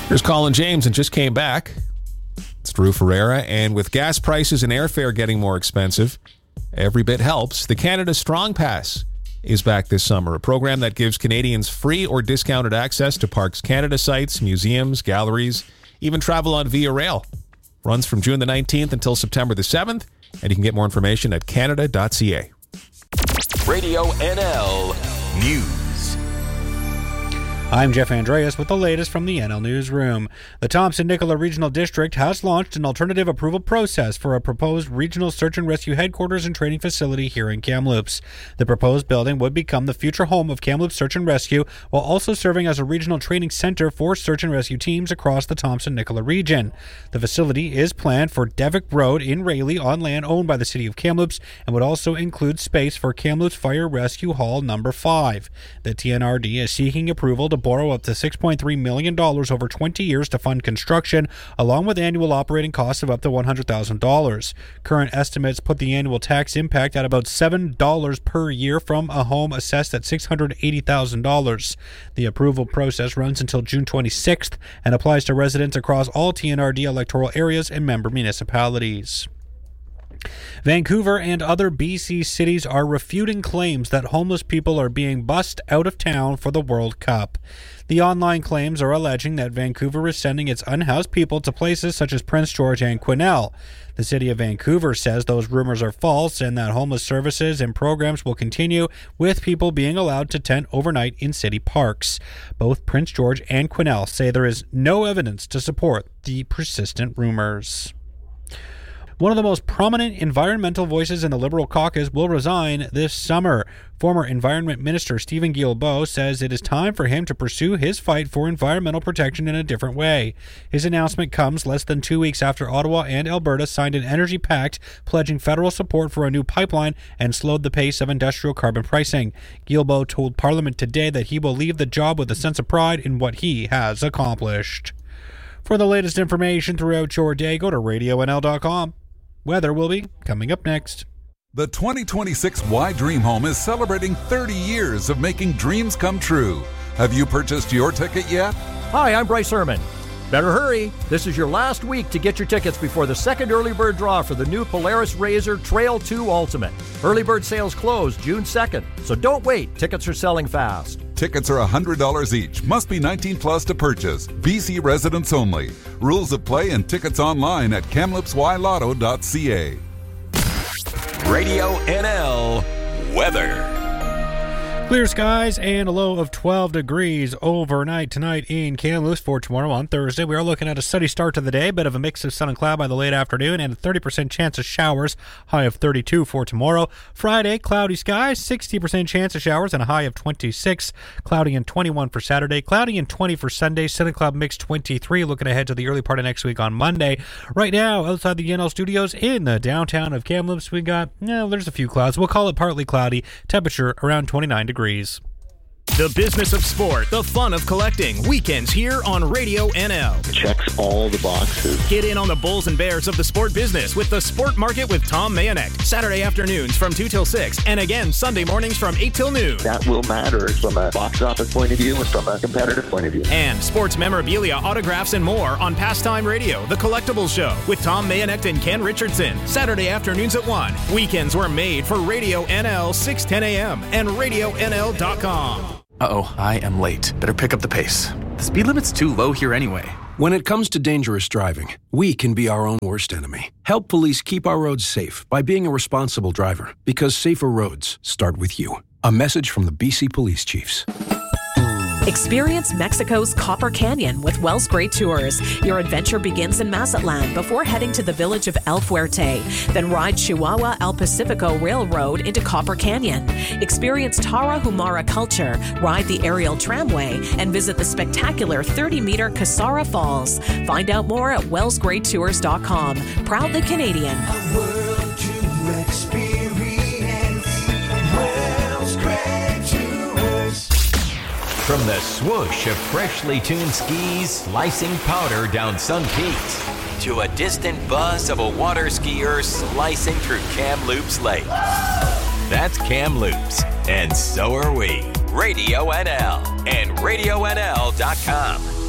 Here's Colin James and just came back. It's Drew Ferreira, and with gas prices and airfare getting more expensive, every bit helps. The Canada Strong Pass is back this summer, a program that gives Canadians free or discounted access to Parks Canada sites, museums, galleries, even travel on Via Rail. Runs from June the 19th until September the 7th, and you can get more information at canada.ca. Radio NL News. I'm Jeff Andreas with the latest from the NL Newsroom. The Thompson-Nicola Regional District has launched an alternative approval process for a proposed regional search and rescue headquarters and training facility here in Kamloops. The proposed building would become the future home of Kamloops Search and Rescue, while also serving as a regional training center for search and rescue teams across the Thompson-Nicola region. The facility is planned for Devick Road in Rayleigh on land owned by the City of Kamloops and would also include space for Kamloops Fire Rescue Hall No. 5. The TNRD is seeking approval to borrow up to $6.3 million over 20 years to fund construction, along with annual operating costs of up to $100,000. Current estimates put the annual tax impact at about $7 per year from a home assessed at $680,000. The approval process runs until June 26th and applies to residents across all TNRD electoral areas and member municipalities. Vancouver and other BC cities are refuting claims that homeless people are being bussed out of town for the World Cup. The online claims are alleging that Vancouver is sending its unhoused people to places such as Prince George and Quesnel. The City of Vancouver says those rumors are false and that homeless services and programs will continue, with people being allowed to tent overnight in city parks. Both Prince George and Quesnel say there is no evidence to support the persistent rumors. One of the most prominent environmental voices in the Liberal caucus will resign this summer. Former Environment Minister Stephen Guilbeault says it is time for him to pursue his fight for environmental protection in a different way. His announcement comes less than 2 weeks after Ottawa and Alberta signed an energy pact pledging federal support for a new pipeline and slowed the pace of industrial carbon pricing. Guilbeault told Parliament today that he will leave the job with a sense of pride in what he has accomplished. For the latest information throughout your day, go to radionl.com. Weather will be coming up next. The 2026 Y Dream Home is celebrating 30 years of making dreams come true. Have you purchased your ticket yet? Hi, I'm Bryce Herman. Better hurry. This is your last week to get your tickets before the second early bird draw for the new Polaris RZR Trail 2 Ultimate. Early bird sales close June 2nd, so don't wait. Tickets are selling fast. Tickets are $100 each. Must be 19 plus to purchase. BC residents only. Rules of play and tickets online at kamloopsylotto.ca. Radio NL Weather. Clear skies and a low of 12 degrees overnight tonight in Kamloops. For tomorrow on Thursday, we are looking at a sunny start to the day, bit of a mix of sun and cloud by the late afternoon, and a 30% chance of showers, high of 32 for tomorrow. Friday, cloudy skies, 60% chance of showers, and a high of 26. Cloudy and 21 for Saturday, cloudy and 20 for Sunday, sun and cloud mix 23. Looking ahead to the early part of next week on Monday. Right now, outside the NL studios in the downtown of Kamloops, we got, there's a few clouds. We'll call it partly cloudy, temperature around 29 degrees. The business of sport, the fun of collecting. Weekends here on Radio NL. Checks all the boxes. Get in on the bulls and bears of the sport business with the Sport Market with Tom Mayonek. Saturday afternoons from 2 till 6, and again Sunday mornings from 8 till noon. That will matter from a box office point of view and from a competitive point of view. And sports memorabilia, autographs, and more on Pastime Radio, The Collectibles Show with Tom Mayonek and Ken Richardson. Saturday afternoons at 1. Weekends were made for Radio NL 610 a.m. and RadioNL.com. Uh-oh, I am late. Better pick up the pace. The speed limit's too low here anyway. When it comes to dangerous driving, we can be our own worst enemy. Help police keep our roads safe by being a responsible driver, because safer roads start with you. A message from the BC Police Chiefs. Experience Mexico's Copper Canyon with Wells Great Tours. Your adventure begins in Mazatlan before heading to the village of El Fuerte. Then ride Chihuahua El Pacifico Railroad into Copper Canyon. Experience Tarahumara culture, ride the aerial tramway, and visit the spectacular 30-meter Casara Falls. Find out more at wellsgreattours.com. Proudly Canadian. A world to experience. Wells Great Tours. From the swoosh of freshly tuned skis slicing powder down Sun Peaks to a distant buzz of a water skier slicing through Kamloops Lake. That's Kamloops, and so are we. Radio NL and RadioNL.com.